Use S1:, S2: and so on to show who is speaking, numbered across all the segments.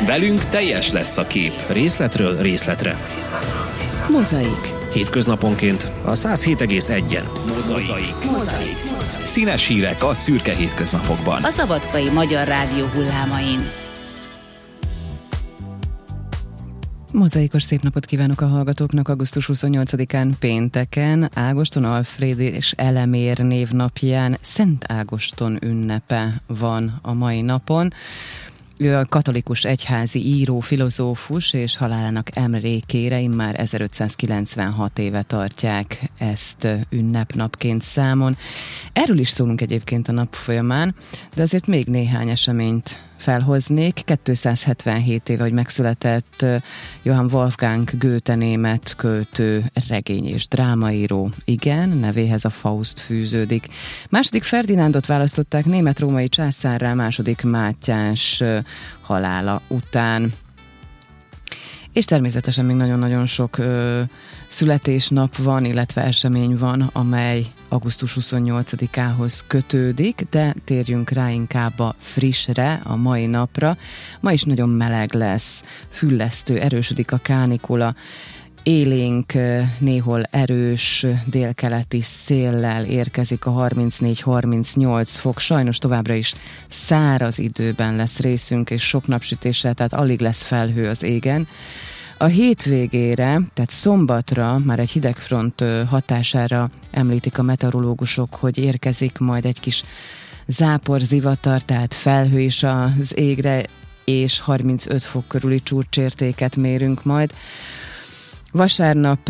S1: Velünk teljes lesz a kép. Részletről részletre.
S2: Mozaik.
S1: Hétköznaponként a 107,1-en. Mozaik. Színes hírek a szürke hétköznapokban.
S2: A Szabadkai Magyar Rádió hullámain. Mozaikos szép napot kívánok a hallgatóknak augusztus 28-án pénteken, Ágoston Alfréd és Elemér névnapján Szent Ágoston ünnepe van a mai napon. Ő a katolikus egyházi író, filozófus, és halálának emlékére immár 1596 éve tartják ezt ünnepnapként számon. Erről is szólunk egyébként a nap folyamán, de azért még néhány eseményt felhoznék. 277 éve, hogy megszületett Johann Wolfgang Goethe, német költő, regény és drámaíró. Igen, nevéhez a Faust fűződik. Második Ferdinándot választották német-római császárrá második Mátyás halála után. És természetesen még nagyon-nagyon sok születésnap van, illetve esemény van, amely augusztus 28-ához kötődik, de térjünk rá inkább a frissre, a mai napra. Ma is nagyon meleg lesz, füllesztő, erősödik a kánikula, élénk, néhol erős délkeleti széllel érkezik a 34-38 fok. Sajnos továbbra is száraz időben lesz részünk, és sok napsütéssel, tehát alig lesz felhő az égen. A hétvégére, tehát szombatra már egy hidegfront hatására említik a meteorológusok, hogy érkezik majd egy kis záporzivatar, tehát felhő is az égre, és 35 fok körüli csúcsértéket mérünk majd. Vasárnap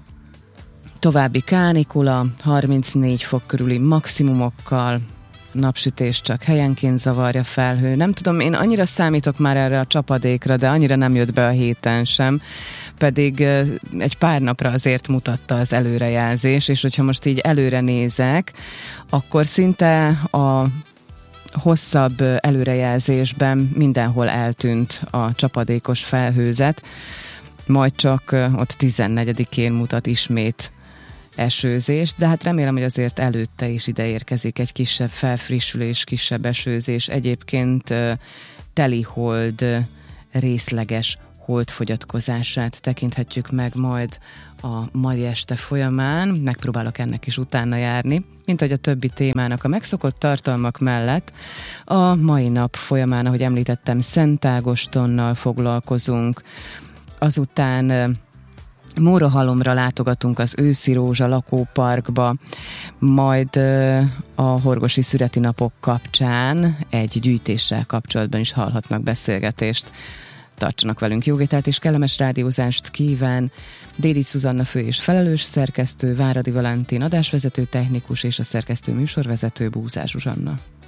S2: további kánikula, 34 fok körüli maximumokkal, napsütés csak helyenként zavarja, felhő. Nem tudom, én annyira számítok már erre a csapadékra, de annyira nem jött be a héten sem, pedig egy pár napra azért mutatta az előrejelzés, és hogyha most így előre nézek, akkor szinte a hosszabb előrejelzésben mindenhol eltűnt a csapadékos felhőzet, majd csak ott 14-én mutat ismét esőzés, de hát remélem, hogy azért előtte is ide érkezik egy kisebb felfrissülés, kisebb esőzés. Egyébként telihold részleges holdfogyatkozását tekinthetjük meg majd a mai este folyamán. Megpróbálok ennek is utána járni, mint hogy a többi témának a megszokott tartalmak mellett. A mai nap folyamán, ahogy említettem, Szent Ágostonnal foglalkozunk, azután Mórahalomra látogatunk az Őszi Rózsa lakóparkba, majd a Horgosi szüreti napok kapcsán egy gyűjtéssel kapcsolatban is hallhatnak beszélgetést. Tartsanak velünk, jó vételt és kellemes rádiózást kíván Dédi Zsuzsanna fő és felelős szerkesztő, Váradi Valentin adásvezető technikus és a szerkesztő műsorvezető Búzár Zsuzsanna.